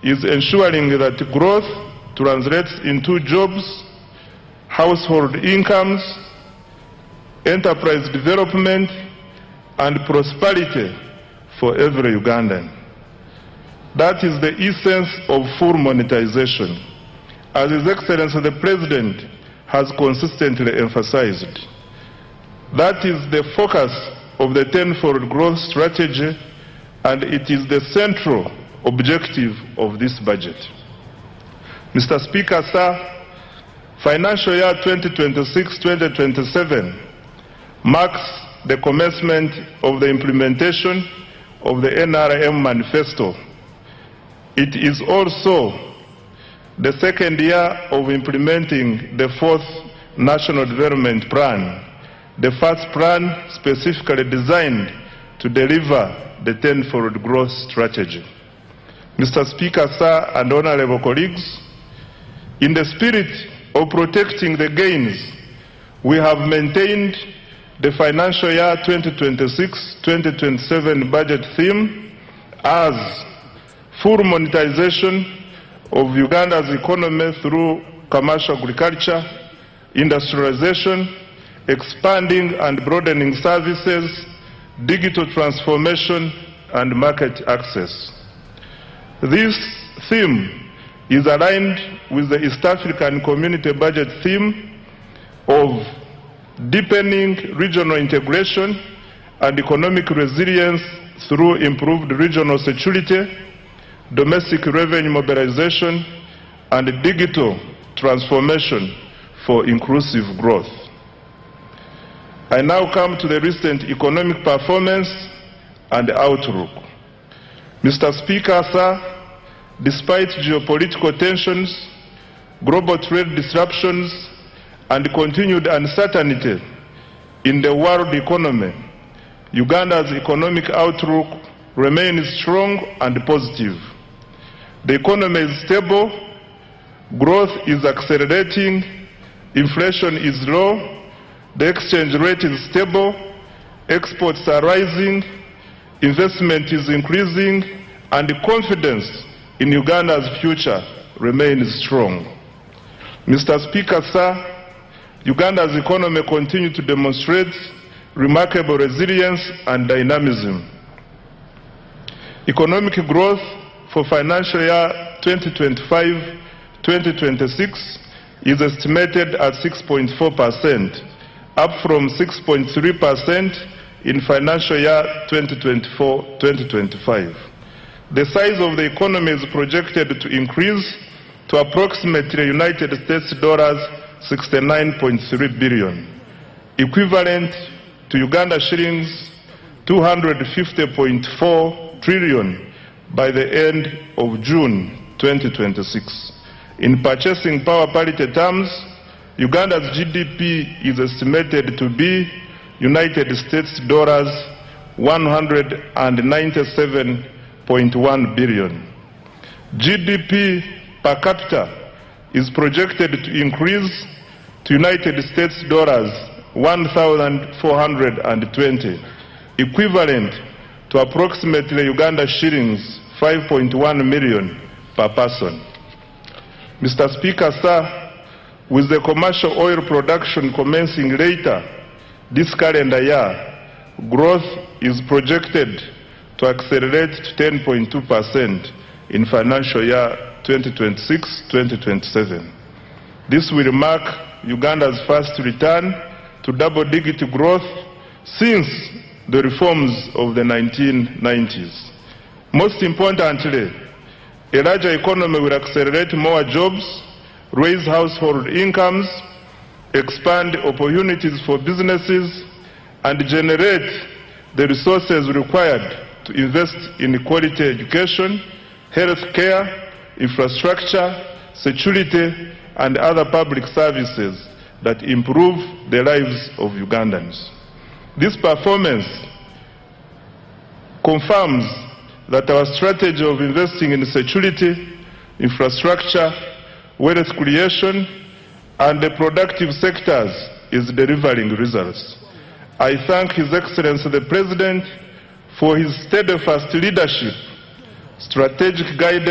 is ensuring that growth translates into jobs, household incomes, enterprise development, and prosperity for every Ugandan. That is the essence of full monetization, as His Excellency the President has consistently emphasized. That is the focus of the Tenfold Growth Strategy, and it is the central objective of this budget. Mr. Speaker, sir, financial year 2026-2027 marks the commencement of the implementation of the NRM Manifesto. It is also the second year of implementing the fourth National Development Plan, the first plan specifically designed to deliver the Tenfold Growth Strategy. Mr. Speaker, sir, and honorable colleagues, in the spirit of protecting the gains, we have maintained the financial year 2026-2027 budget theme as full monetization of Uganda's economy through commercial agriculture, industrialization, expanding and broadening services, digital transformation, and market access. This theme is aligned with the East African Community Budget theme of deepening regional integration and economic resilience through improved regional security, domestic revenue mobilization, and digital transformation for inclusive growth. I now come to the recent economic performance and outlook. Mr. Speaker, sir, despite geopolitical tensions, global trade disruptions, and continued uncertainty in the world economy, Uganda's economic outlook remains strong and positive. The economy is stable, growth is accelerating, inflation is low, the exchange rate is stable, exports are rising, investment is increasing, and confidence in Uganda's future remains strong. Mr. Speaker, sir, Uganda's economy continues to demonstrate remarkable resilience and dynamism. Economic growth for financial year 2025-2026 is estimated at 6.4%, up from 6.3% in financial year 2024-2025. The size of the economy is projected to increase to approximately United States dollars 69.3 billion, equivalent to Uganda shillings 250.4 trillion by the end of June 2026. In purchasing power parity terms, Uganda's GDP is estimated to be United States dollars 197.1 billion. GDP per capita is projected to increase to United States dollars 1,420, equivalent to approximately Uganda shillings 5.1 million per person. Mr. Speaker, sir, with the commercial oil production commencing later this calendar year, growth is projected to accelerate to 10.2% in financial year 2026-2027. This will mark Uganda's first return to double-digit growth since the reforms of the 1990s. Most importantly, a larger economy will accelerate more jobs, raise household incomes, expand opportunities for businesses, and generate the resources required to invest in quality education, health care, infrastructure, security, and other public services that improve the lives of Ugandans. This performance confirms that our strategy of investing in security, infrastructure, wealth creation, and the productive sectors is delivering results. I thank His Excellency the President for his steadfast leadership, strategic guidance,